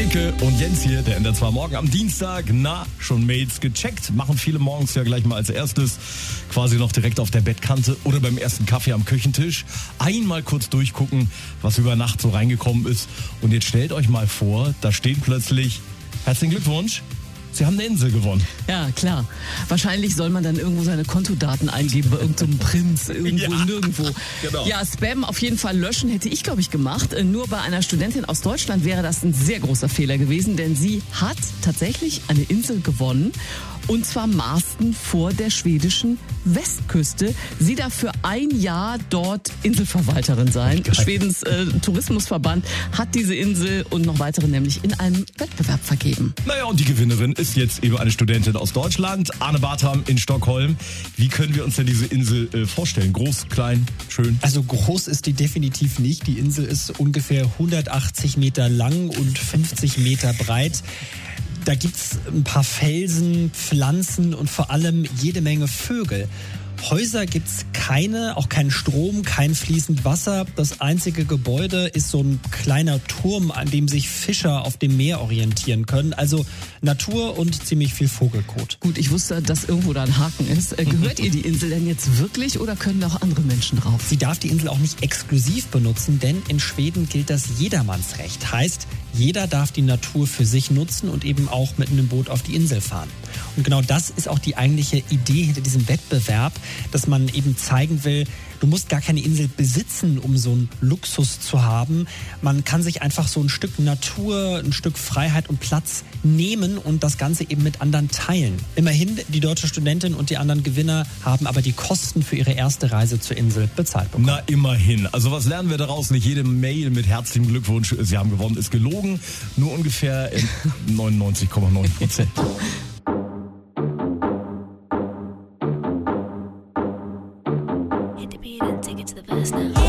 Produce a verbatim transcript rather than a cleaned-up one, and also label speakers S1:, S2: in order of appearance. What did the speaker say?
S1: Elke und Jens hier, der N D R zwei Morgen am Dienstag. Na, schon Mails gecheckt. Machen viele morgens ja gleich mal als erstes. Quasi noch direkt auf der Bettkante oder beim ersten Kaffee am Küchentisch. Einmal kurz durchgucken, was über Nacht so reingekommen ist. Und jetzt stellt euch mal vor, da steht plötzlich: Herzlichen Glückwunsch, Sie haben eine Insel gewonnen.
S2: Ja, klar. Wahrscheinlich soll man dann irgendwo seine Kontodaten eingeben bei irgendeinem Prinz, irgendwo,
S1: Ja,
S2: nirgendwo.
S1: genau.
S2: Ja, Spam auf jeden Fall löschen hätte ich, glaube ich, gemacht. Nur bei einer Studentin aus Deutschland wäre das ein sehr großer Fehler gewesen, denn sie hat tatsächlich eine Insel gewonnen. Und zwar Marsden vor der schwedischen Westküste. Sie darf für ein Jahr dort Inselverwalterin sein.
S1: Geil.
S2: Schwedens äh, Tourismusverband hat diese Insel und noch weitere nämlich in einem Wettbewerb vergeben.
S1: Naja, und die Gewinnerin ist jetzt eben eine Studentin aus Deutschland, Arne Bartham in Stockholm. Wie können wir uns denn diese Insel äh, vorstellen? Groß, klein, schön?
S3: Also groß ist die definitiv nicht. Die Insel ist ungefähr hundertachtzig Meter lang und fünfzig Meter breit. Da gibt's ein paar Felsen, Pflanzen und vor allem jede Menge Vögel. Häuser gibt's keine, auch kein Strom, kein fließend Wasser. Das einzige Gebäude ist so ein kleiner Turm, an dem sich Fischer auf dem Meer orientieren können. Also Natur und ziemlich viel Vogelkot.
S2: Gut, ich wusste, dass irgendwo da ein Haken ist. Äh, gehört ihr die Insel denn jetzt wirklich oder können auch andere Menschen drauf?
S3: Sie darf die Insel auch nicht exklusiv benutzen, denn in Schweden gilt das Jedermannsrecht. Heißt, jeder darf die Natur für sich nutzen und eben auch mit einem Boot auf die Insel fahren. Und genau das ist auch die eigentliche Idee hinter diesem Wettbewerb, dass man eben zeigen will, du musst gar keine Insel besitzen, um so einen Luxus zu haben. Man kann sich einfach so ein Stück Natur, ein Stück Freiheit und Platz nehmen und das Ganze eben mit anderen teilen. Immerhin, die deutsche Studentin und die anderen Gewinner haben aber die Kosten für ihre erste Reise zur Insel bezahlt bekommen.
S1: Na, immerhin. Also was lernen wir daraus? Nicht jede Mail mit herzlichem Glückwunsch, Sie haben gewonnen, ist gelogen. Nur ungefähr neunundneunzig Komma neun Prozent.
S4: Hit the beat and take it to the best now.